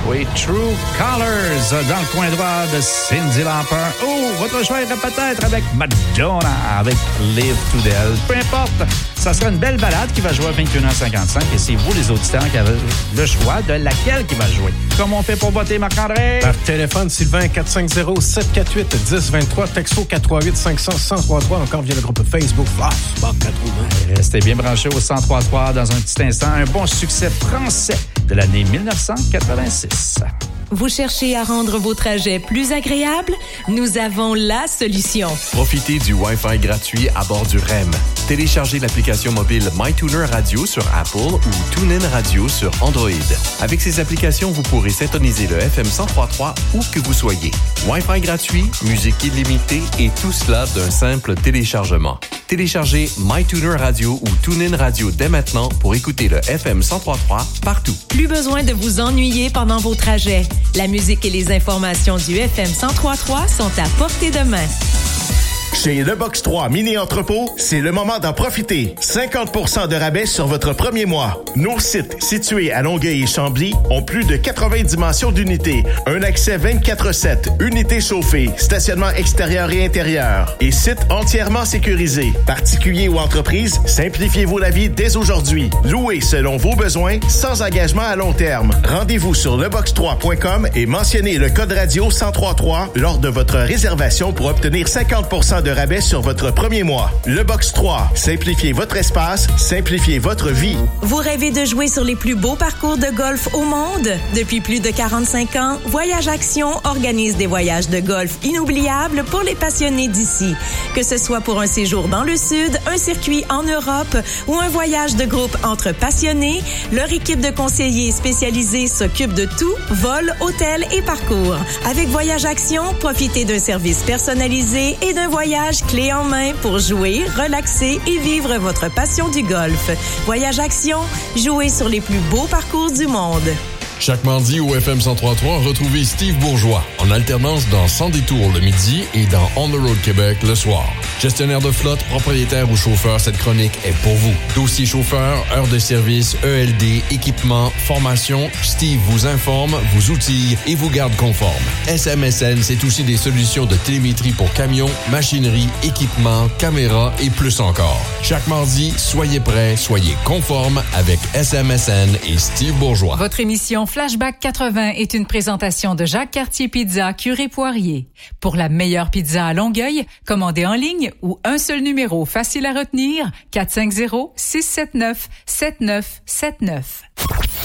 Oui, True Colors dans le coin droit de Cyndi Lauper. Oh, votre choix irait peut-être avec Madonna, avec Live to the Hell. Peu importe, ça sera une belle balade qui va jouer à 21h55 et c'est vous, les auditeurs, qui avez le choix de laquelle qui va jouer. Comment on fait pour voter, Marc-André? Par téléphone, Sylvain, 450-748-1023, texto 438-500-1033, encore via le groupe Facebook Flashback 80. Restez bien branchés au 1033 dans un petit instant. Un bon succès français de l'année 1986. Vous cherchez à rendre vos trajets plus agréables? Nous avons la solution. Profitez du Wi-Fi gratuit à bord du REM. Téléchargez l'application mobile MyTuner Radio sur Apple ou TuneIn Radio sur Android. Avec ces applications, vous pourrez syntoniser le FM 103.3 où que vous soyez. Wi-Fi gratuit, musique illimitée et tout cela d'un simple téléchargement. Téléchargez MyTuner Radio ou TuneIn Radio dès maintenant pour écouter le FM 103.3 partout. Plus besoin de vous ennuyer pendant vos trajets. La musique et les informations du FM 103.3 sont à portée de main. Chez Le Box 3 Mini Entrepôt, c'est le moment d'en profiter. 50% de rabais sur votre premier mois. Nos sites, situés à Longueuil et Chambly, ont plus de 80 dimensions d'unités. Un accès 24/7, unités chauffées, stationnement extérieur et intérieur. Et site entièrement sécurisé. Particuliers ou entreprises, simplifiez-vous la vie dès aujourd'hui. Louez selon vos besoins, sans engagement à long terme. Rendez-vous sur lebox3.com et mentionnez le code radio 1033 lors de votre réservation pour obtenir 50% de rabais sur votre premier mois. Le Box 3. Simplifiez votre espace, simplifiez votre vie. Vous rêvez de jouer sur les plus beaux parcours de golf au monde? Depuis plus de 45 ans, Voyage Action organise des voyages de golf inoubliables pour les passionnés d'ici. Que ce soit pour un séjour dans le Sud, un circuit en Europe ou un voyage de groupe entre passionnés, leur équipe de conseillers spécialisés s'occupe de tout, vol, hôtel et parcours. Avec Voyage Action, profitez d'un service personnalisé et d'un voyage clé en main pour jouer, relaxer et vivre votre passion du golf. Voyage Action, jouez sur les plus beaux parcours du monde. Chaque mardi au FM 103.3, retrouvez Steve Bourgeois en alternance dans Sans détour le midi et dans On the Road Québec le soir. Gestionnaire de flotte, propriétaire ou chauffeur, cette chronique est pour vous. Dossier chauffeur, heures de service, ELD, équipement, formation, Steve vous informe, vous outille et vous garde conforme. SMSN, c'est aussi des solutions de télémétrie pour camions, machinerie, équipement, caméras et plus encore. Chaque mardi, soyez prêts, soyez conformes avec SMSN et Steve Bourgeois. Votre émission Flashback 80 est une présentation de Jacques Cartier Pizza Curé Poirier. Pour la meilleure pizza à Longueuil, commandez en ligne ou un seul numéro facile à retenir, 450-679-7979.